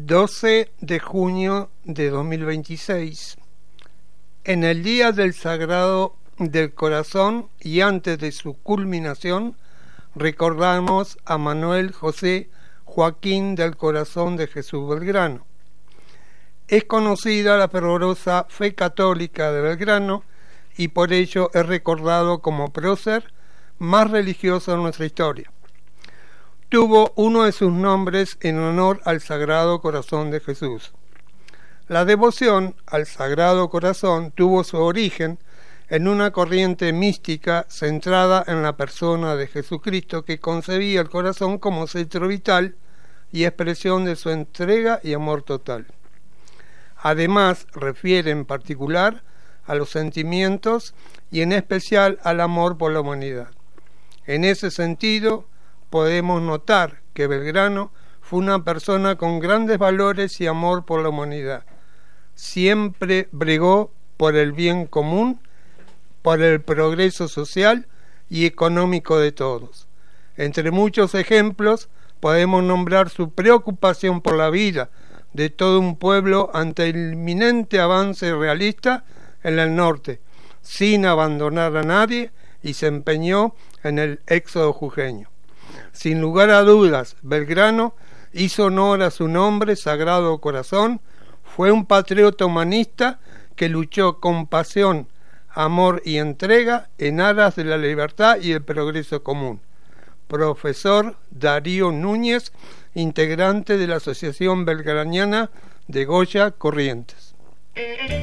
12 de junio de 2026. En el Día del Sagrado del Corazón y antes de su culminación, recordamos a Manuel José Joaquín del Corazón de Jesús Belgrano. Es conocida la fervorosa fe católica de Belgrano y por ello es recordado como prócer más religioso en nuestra historia. Tuvo uno de sus nombres en honor al Sagrado Corazón de Jesús. La devoción al Sagrado Corazón tuvo su origen en una corriente mística centrada en la persona de Jesucristo, que concebía el corazón como centro vital y expresión de su entrega y amor total. Además, refiere en particular a los sentimientos y en especial al amor por la humanidad. En ese sentido, podemos notar que Belgrano fue una persona con grandes valores y amor por la humanidad. Siempre bregó por el bien común, por el progreso social y económico de todos. Entre muchos ejemplos, podemos nombrar su preocupación por la vida de todo un pueblo ante el inminente avance realista en el norte, sin abandonar a nadie, y se empeñó en el éxodo jujeño. Sin lugar a dudas, Belgrano hizo honor a su nombre, Sagrado Corazón. Fue un patriota humanista que luchó con pasión, amor y entrega en aras de la libertad y el progreso común. Profesor Darío Núñez, integrante de la Asociación Belgraniana de Goya Corrientes.